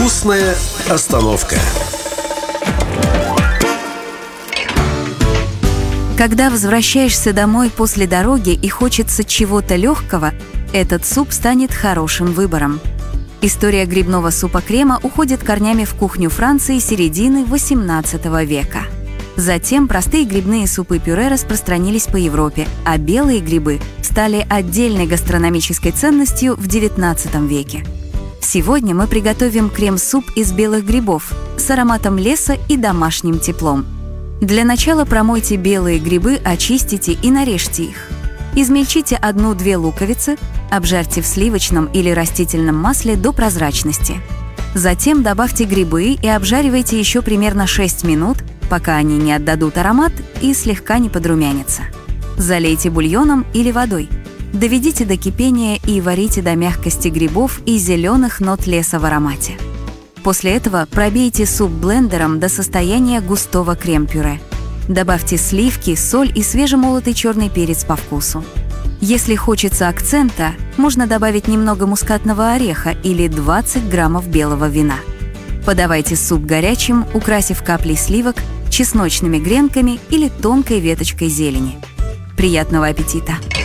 Вкусная остановка. Когда возвращаешься домой после дороги и хочется чего-то легкого, этот суп станет хорошим выбором. История грибного супа-крема уходит корнями в кухню Франции середины XVIII века. Затем простые грибные супы-пюре распространились по Европе, а белые грибы стали отдельной гастрономической ценностью в XIX веке. Сегодня мы приготовим крем-суп из белых грибов с ароматом леса и домашним теплом. Для начала промойте белые грибы, очистите и нарежьте их. Измельчите 1-2 луковицы, обжарьте в сливочном или растительном масле до прозрачности. Затем добавьте грибы и обжаривайте еще примерно 6 минут, пока они не отдадут аромат и слегка не подрумянятся. Залейте бульоном или водой. Доведите до кипения и варите до мягкости грибов и зеленых нот леса в аромате. После этого пробейте суп блендером до состояния густого крем-пюре. Добавьте сливки, соль и свежемолотый черный перец по вкусу. Если хочется акцента, можно добавить немного мускатного ореха или 20 граммов белого вина. Подавайте суп горячим, украсив каплей сливок, чесночными гренками или тонкой веточкой зелени. Приятного аппетита!